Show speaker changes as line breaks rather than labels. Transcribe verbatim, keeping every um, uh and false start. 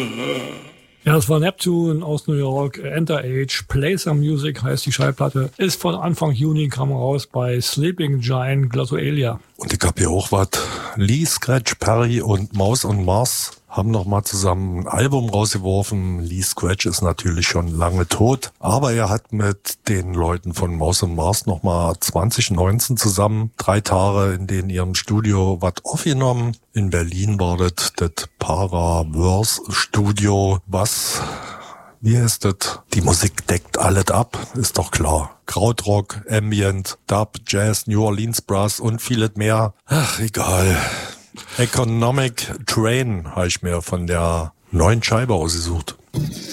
Ja, das war Neptune aus New York, Enter Age, Play Some Music heißt die Schallplatte. Ist von Anfang Juni, kam raus bei Sleeping Giant Glottoelia.
Und ich hab hier auch was. Lee Scratch Perry und Mouse on Mars haben noch mal zusammen ein Album rausgeworfen. Lee Scratch ist natürlich schon lange tot, aber er hat mit den Leuten von Mouse on Mars noch mal zwanzig neunzehn zusammen drei Tage in den ihrem Studio was aufgenommen. In Berlin war das das Paraverse Studio, was, wie heißt das? Die Musik deckt alles ab, ist doch klar. Krautrock, Ambient, Dub, Jazz, New Orleans Brass und vieles mehr. Ach, egal. Economic Train habe ich mir von der neuen Scheibe ausgesucht.